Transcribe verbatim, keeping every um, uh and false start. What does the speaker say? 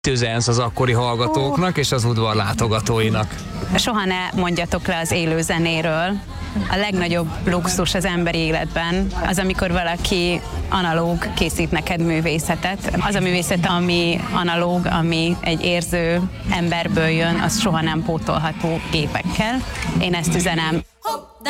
üzensz az akkori hallgatóknak és az udvar látogatóinak? Soha ne mondjatok le az élő zenéről. A legnagyobb luxus az emberi életben az, amikor valaki analóg készít neked művészetet. Az a művészet, ami analóg, ami egy érző emberből jön, az soha nem pótolható gépekkel. Én ezt üzenem.